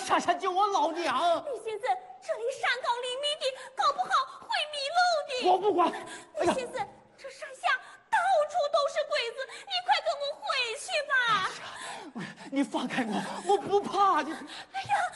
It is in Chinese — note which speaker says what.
Speaker 1: 莎莎救我老娘！
Speaker 2: 李先生，这里山高林密的，搞不好会迷路的。
Speaker 1: 我不管。
Speaker 2: 李先生，这山下到处都是鬼子，你快跟我回去吧。
Speaker 1: 你放开我，我不怕你。
Speaker 2: 哎呀！